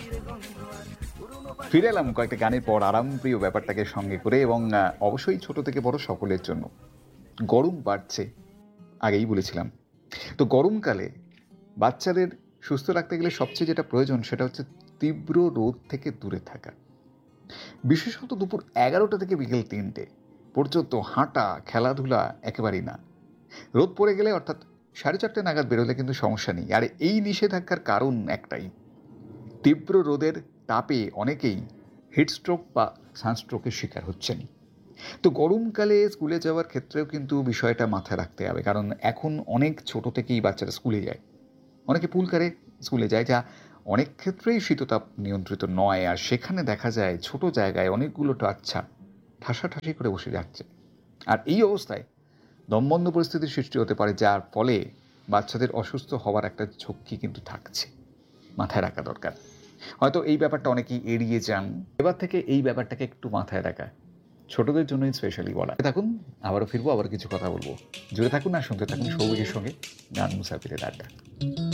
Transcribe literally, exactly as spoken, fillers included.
ফিরে এলাম কয়েকটা গানের পর আরামপ্রিয় ব্যাপারটাকে সঙ্গে করে, এবং আহ, অবশ্যই ছোট থেকে বড় সকলের জন্য। গরম বাড়ছে, আগেই বলেছিলাম। তো গরমকালে বাচ্চাদের সুস্থ রাখতে গেলে সবচেয়ে যেটা প্রয়োজন সেটা হচ্ছে তীব্র রোদ থেকে দূরে থাকা। বিশেষত দুপুর এগারোটা থেকে বিকেল তিনটে পর্যন্ত হাঁটা, খেলাধুলা একেবারেই না। রোদ পড়ে গেলে অর্থাৎ সাড়ে চারটে নাগাদ বেরোলে কিন্তু সমস্যা নেই। আর এই নিষেধাজ্ঞার কারণ একটাই, তীব্র রোদের তাপে অনেকেই হিটস্ট্রোক বা সানস্ট্রোকের শিকার হচ্ছেন। তো গরমকালে স্কুলে যাওয়ার ক্ষেত্রেও কিন্তু বিষয়টা মাথায় রাখতে হবে, কারণ এখন অনেক ছোট থেকেই বাচ্চারা স্কুলে যায়। অনেকে পুল কারে স্কুলে যায়, যা অনেক ক্ষেত্রেই শীততাপ নিয়ন্ত্রিত নয়, আর সেখানে দেখা যায় ছোট জায়গায় অনেকগুলো বাচ্চা ঠাসাঠাসি করে বসে যাচ্ছে। আর এই অবস্থায় দমবন্ধ পরিস্থিতির সৃষ্টি হতে পারে, যার ফলে বাচ্চাদের অসুস্থ হওয়ার একটা ঝক্কি কিন্তু থাকছে। মাথায় রাখা দরকার। হয়তো এই ব্যাপারটা অনেকেই এড়িয়ে যান, এবার থেকে এই ব্যাপারটাকে একটু মাথায় রাখা ছোটদের জন্যই স্পেশালি বলা। থাকুন, আবারও ফিরবো, আবার কিছু কথা বলবো। জুড়ে থাকুন আর শুনতে থাকুন সবুজের সঙ্গে গান মুসাফিরের আড্ডা।